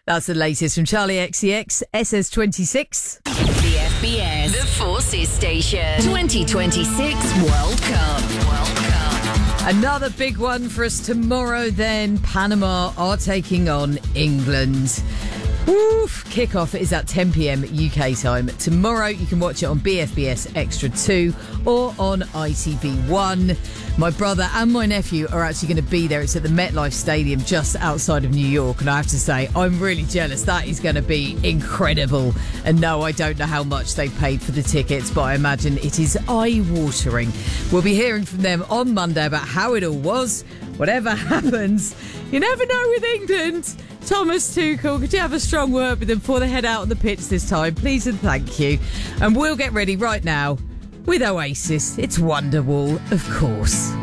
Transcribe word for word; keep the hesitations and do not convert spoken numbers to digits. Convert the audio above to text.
That's the latest from Charlie X C X, S S twenty-six. The F B S, the Forces Station, twenty twenty-six World Cup. World Cup. Another big one for us tomorrow then. Panama are taking on England. Woof. Kickoff is at ten p.m. U K time. Tomorrow you can watch it on B F B S Extra two or on I T V one. My brother and my nephew are actually going to be there. It's at the MetLife Stadium just outside of New York. And I have to say, I'm really jealous. That is going to be incredible. And no, I don't know how much they paid for the tickets, but I imagine it is eye-watering. We'll be hearing from them on Monday about how it all was. Whatever happens, you never know with England. Thomas Tuchel, could you have a strong word with them before they head out on the pitch this time? Please and thank you. And we'll get ready right now with Oasis. It's Wonderwall, of course.